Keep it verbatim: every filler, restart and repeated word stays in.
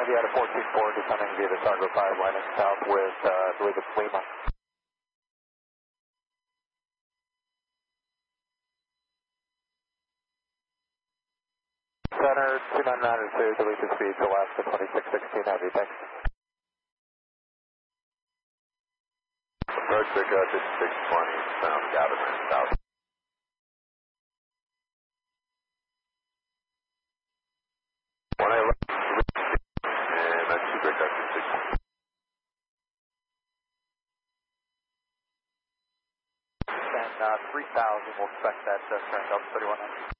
Aviata fourteen four, descending via the Targo five, landing south with, uh, I believe it's Lima. Center two nine nine two, delete the speed to Alaska twenty-six sixteen, heavy, thanks. Approach pickup is six twenty, sound Gavin, south. one eleven, and that's two pickup is six twenty. And uh, three thousand, we'll expect that uh, turn Delta thirty-one.